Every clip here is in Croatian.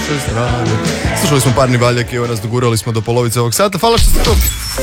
naše strane. Slušali smo Parni valjak i evo nas dogurali smo do polovice ovog sata. Hvala što ste tu.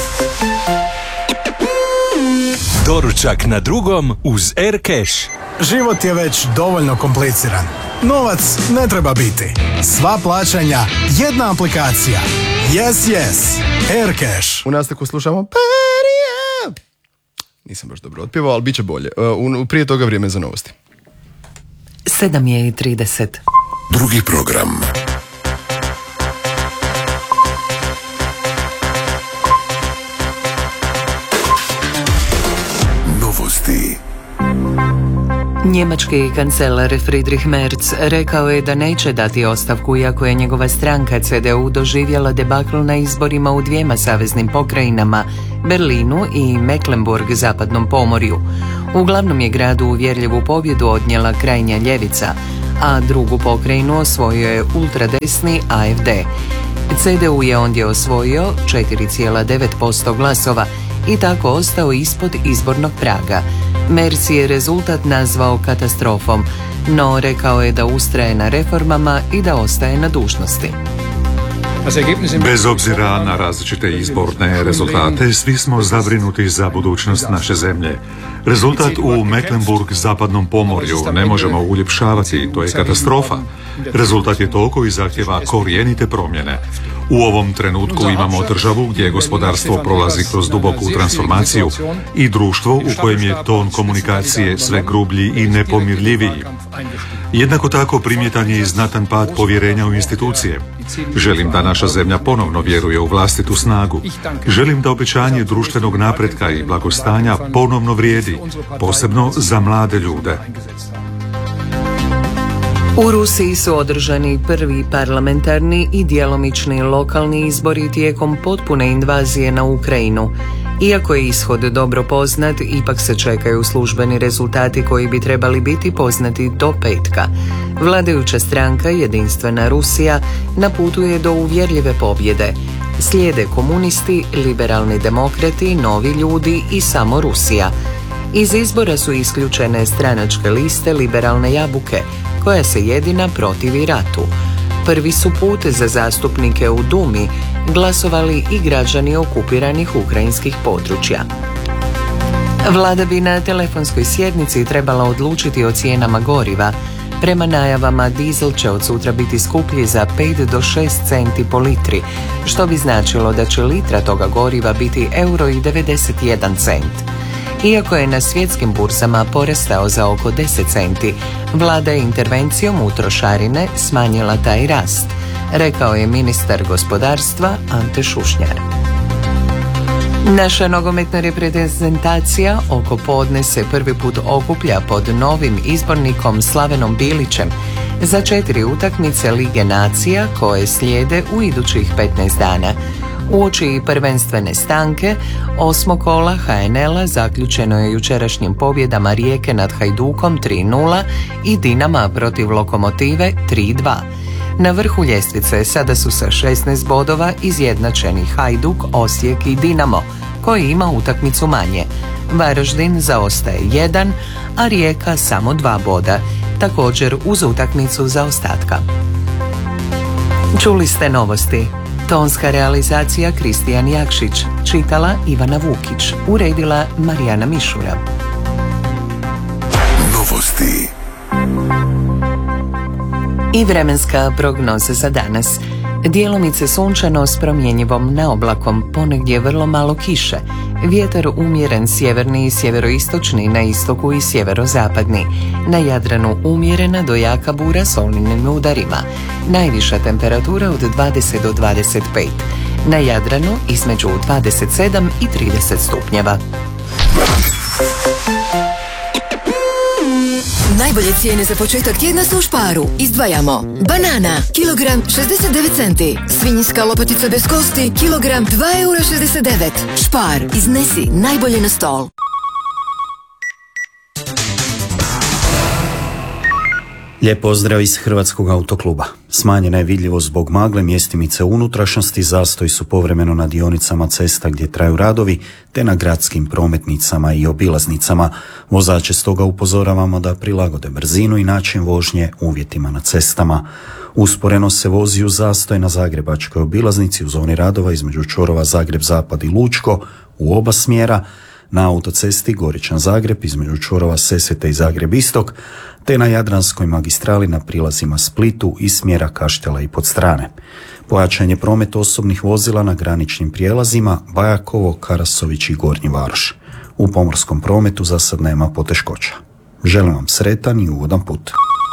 Doručak na drugom uz Aircash. Život je već dovoljno kompliciran. Novac ne treba biti. Sva plaćanja, jedna aplikacija. Yes. Aircash. U nastavku slušamo Parija. Nisam baš dobro otpjevao, ali bit će bolje. Prije toga vrijeme za novosti. 7:30. Drugi program. Novosti. Njemački kancelar Friedrich Merz rekao je da neće dati ostavku iako je njegova stranka CDU doživjela debakl na izborima u dvijema saveznim pokrajinama, Berlinu i Mecklenburg zapadnom pomorju. U glavnom je gradu uvjerljivu pobjedu odnijela krajnja ljevica, a drugu pokrajinu osvojio je ultradesni AfD. CDU je ondje osvojio 4,9% glasova i tako ostao ispod izbornog praga. Merz je rezultat nazvao katastrofom, no rekao je da ustraje na reformama i da ostaje na dužnosti. Bez obzira na različite izborne rezultate, svi smo zabrinuti za budućnost naše zemlje. Rezultat u Mecklenburg zapadnom pomorju ne možemo uljepšavati, to je katastrofa. Rezultat je to koji zahtjeva korijenite promjene. U ovom trenutku imamo državu gdje gospodarstvo prolazi kroz duboku transformaciju i društvo u kojem je ton komunikacije sve grublji i nepomirljiviji. Jednako tako primjetan je i znatan pad povjerenja u institucije. Želim da naša zemlja ponovno vjeruje u vlastitu snagu. Želim da obećanje društvenog napretka i blagostanja ponovno vrijedi, posebno za mlade ljude. U Rusiji su održani prvi parlamentarni i djelomični lokalni izbori tijekom potpune invazije na Ukrajinu. Iako je ishod dobro poznat, ipak se čekaju službeni rezultati koji bi trebali biti poznati do petka. Vladajuća stranka Jedinstvena Rusija na putu je do uvjerljive pobjede. Slijede komunisti, liberalni demokrati, novi ljudi i samo Rusija. Iz izbora su isključene stranačke liste Liberalne jabuke, koja se jedina protivi ratu. Prvi su put za zastupnike u Dumi glasovali i građani okupiranih ukrajinskih područja. Vlada bi na telefonskoj sjednici trebala odlučiti o cijenama goriva. Prema najavama, dizel će od sutra biti skuplji za 5 do 6 centi po litri, što bi značilo da će litra toga goriva biti €1,91. Iako je na svjetskim burzama porastao za oko 10 centi, vlada je intervencijom u trošarine smanjila taj rast, rekao je ministar gospodarstva Ante Šušnjar. Naša nogometna reprezentacija oko podne se prvi put okuplja pod novim izbornikom Slavenom Bilićem za 4 utakmice Lige nacija koje slijede u idućih 15 dana. Uoči prvenstvene stanke, 8. kola HNL-a zaključeno je jučerašnjim pobjedama Rijeke nad Hajdukom 3:0 i Dinama protiv Lokomotive 3:2. Na vrhu ljestvice sada su sa 16 bodova izjednačeni Hajduk, Osijek i Dinamo, koji ima utakmicu manje. Varaždin zaostaje 1, a Rijeka samo 2 boda, također uz utakmicu zaostatka. Čuli ste novosti. Tonska realizacija Kristijan Jakšić, čitala Ivana Vukić, uredila Marijana Mišura. Novosti. I vremenska prognoza za danas. Djelomice sunčano s promjenjivom naoblakom, ponegdje vrlo malo kiše. Vjetar umjeren sjeverni i sjeveroistočni, na istoku i sjeverozapadni. Na Jadranu umjerena do jaka bura s olujnim udarima. Najviša temperatura od 20 do 25. Na Jadranu između 27 i 30 stupnjeva. Najbolje cijene za početak tjedna su u Sparu. Izdvajamo banana, kilogram 69 centi. Svinjska lopatica bez kosti, kilogram 2,69 €. Spar, iznesi najbolje na stol. Lijep pozdrav iz Hrvatskog autokluba. Smanjena je vidljivost zbog magle, mjestimice unutrašnjosti, zastoji su povremeno na dionicama cesta gdje traju radovi, te na gradskim prometnicama i obilaznicama. Vozače stoga upozoravamo da prilagode brzinu i način vožnje uvjetima na cestama. Usporeno se vozi u zastoj na Zagrebačkoj obilaznici u zoni radova između čvorova Zagreb-Zapad i Lučko u oba smjera, na autocesti Goričan-Zagreb između čvorova Sesvete i Zagreb-Istok, te na Jadranskoj magistrali na prilazima Splitu iz smjera Kaštela i Podstrane. Pojačan je promet osobnih vozila na graničnim prijelazima Bajakovo, Karasović i Gornji Varoš. U pomorskom prometu za sad nema poteškoća. Želim vam sretan i ugodan put.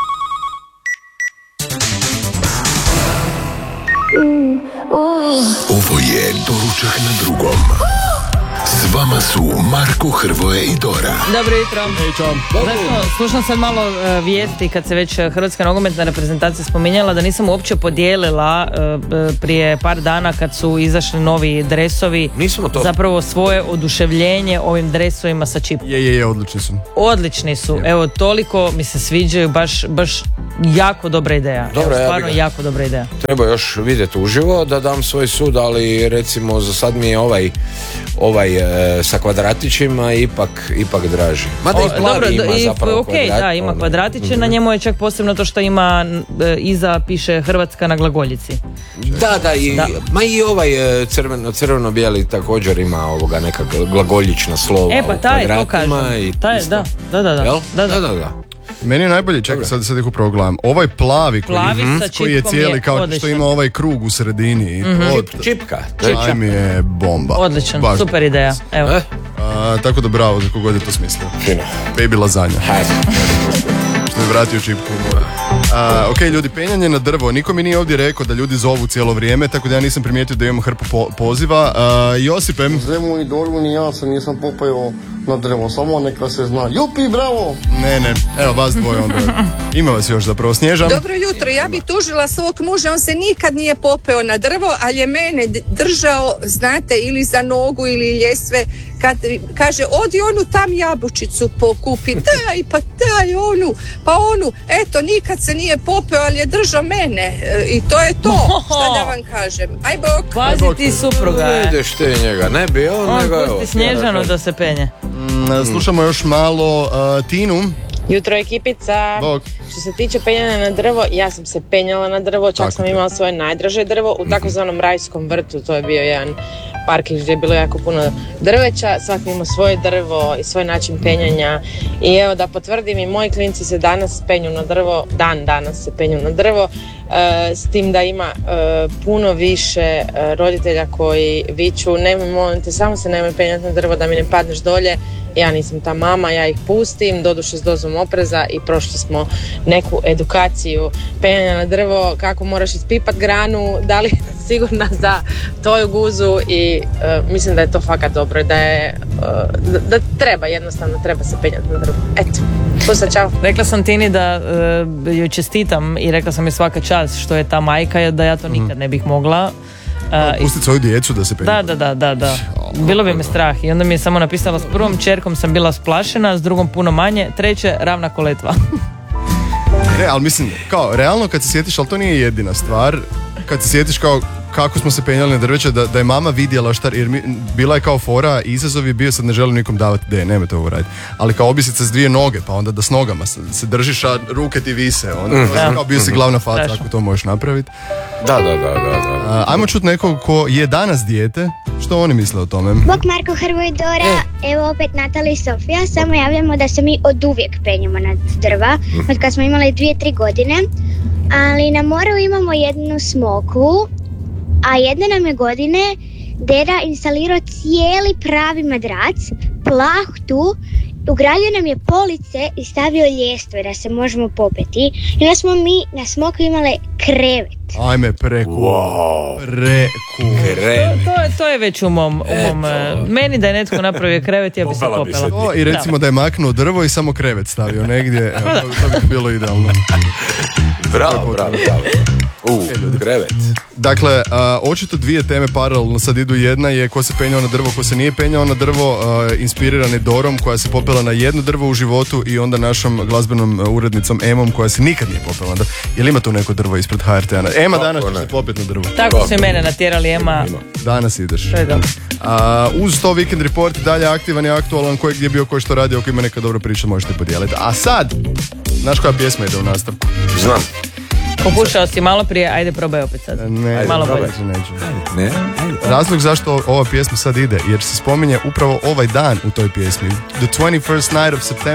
Ovo je Doručak na drugom. S vama su Marko, Hrvoje i Dora. Dobro jutro. Slušam sad malo vijesti kad se već Hrvatska nogometna reprezentacija spominjala, da nisam uopće podijelila prije par dana kad su izašli novi dresovi. Nismo to. Zapravo svoje oduševljenje ovim dresovima sa čipom. Je, odlični su. Odlični su. Evo, toliko mi se sviđaju, baš jako dobra ideja. Dobro, stvarno jako dobra ideja. Treba još vidjeti uživo da dam svoj sud, ali recimo za sad mi je ovaj sa kvadratićima ipak draži. Mada i plavi ima zapravo kvadrat. Da, ima kvadratiće, na njemu je čak posebno to što ima iza piše Hrvatska na glagoljici. Da, i ovaj crveno-bijeli također ima neka glagoljična slova. Pa taj, to kažem. Da. Meni je najbolje, čekaj, sad ih upravo gledam. Ovaj plavi koji je cijeli, kao što ima ovaj krug u sredini. Čipka. Taj mi je bomba. Odličan, super ideja. Evo. Tako da bravo za kogod je to smislio. Fino. Baby lazanja. Što je vratio čipku. Ok, ljudi, penjanje na drvo. Niko mi nije ovdje rekao da ljudi zovu cijelo vrijeme, tako da ja nisam primijetio da imamo hrpu poziva. Josipe? Zemu i Doru ni ja se nisam popeo na drvo, samo neka se zna. Jupi, bravo! Ne, evo vas dvoje onda. Ima vas još zapravo. Snježan? Dobro jutro, ja bi tužila svog muža, on se nikad nije popeo na drvo, ali je mene držao, znate, ili za nogu ili ljestve, kad kaže, odi onu tam jabučicu pokupi, daj onu, eto, nikad se nije popeo, ali je držao mene, i to je to, šta da vam kažem. Aj bok! Pazi ti supruga. Ideš ti njega, ne bi on nego evo. Pusti Snježanu da se penje. Slušamo još malo Tinu. Jutro ekipica. Bog. Što se tiče penjanja na drvo, ja sam se penjala na drvo, čak sam imala svoje najdraže drvo u takozvanom rajskom vrtu, to je bio jedan parkić gdje je bilo jako puno drveća, svaki ima svoje drvo i svoj način penjanja i evo da potvrdim, i moji klinci se danas penju na drvo, danas se penju na drvo, s tim da ima puno više roditelja koji viču, nemoj molim te, samo se nemoj penjati na drvo da mi ne padneš dolje. Ja nisam ta mama, ja ih pustim, doduše s dozom opreza, i prošli smo neku edukaciju penjanja na drvo, kako moraš ispipat granu, da li sigurna za tvoju guzu, i mislim da je to fakat dobro, da treba, jednostavno treba se penjati na drvo. Eto, pusta, čao. Rekla sam Tini da joj čestitam i rekla sam joj svaka čast što je ta majka, da ja to nikad ne bih mogla. Pustiti svoju djecu da se penje. Da. Bilo bi me strah i onda mi je samo napisala, s prvom čerkom sam bila splašena, s drugom puno manje, treće ravna koletva. Ne, ali mislim, kao, realno kad se sjetiš, ali to nije jedina stvar, kad se sjetiš kao kako smo se penjali na drveće, da je mama vidjela šta, jer bila je kao fora, izazov je bio, sad ne želim nikom davati, nemojte ovo raditi, ali kao obisit se s dvije noge, pa onda da s nogama se držiš, a ruke ti vise, onda kao bio si glavna faca, ako to možeš napraviti. Da. Ajmo čuti nekog ko je danas dijete, što oni misle o tome. Bog Marko, Hrvoje i Dora, evo opet Natalija i Sofija, samo javljamo da se mi od uvijek penjamo na drva, od kad smo imali 2-3 godine, ali na moru imamo jednu smokvu, a jedne nam je godine deda instalirao cijeli pravi madrac, plahtu, ugradio nam je police i stavio ljestve da se možemo popeti. I onda smo mi na smoku imali krevet. Ajme, preku. To je već u mom meni da je netko napravio krevet, ja bi se popela. I recimo da je maknuo drvo i samo krevet stavio negdje, to bi bilo idealno. Bravo. Krevet. Dakle, očito dvije teme paralelno sad idu. Jedna je ko se penjao na drvo, ko se nije penjao na drvo, inspirirani Dorom koja se popela na jedno drvo u životu, i onda našom glazbenom urednicom Emom koja se nikad nije popela na drvo. Jel ima tu neko drvo ispred HRT-a? Ema, danas će se popet na drvo. Tako su i mene natjerali, Ema. Danas ideš. To je dobro. Uz to Weekend Report dalje aktivan i aktualan, koji gdje je bio, koji što radi, ako ima neka dobra priča možete podijeliti. A sad, znaš koja pjesma ide u nastavku? Znam. Pokušao si malo prije, ajde probaj opet sad. Ne, malo neću. Razlog zašto ova pjesma sad ide, jer se spominje upravo ovaj dan u toj pjesmi. The 21st night of September.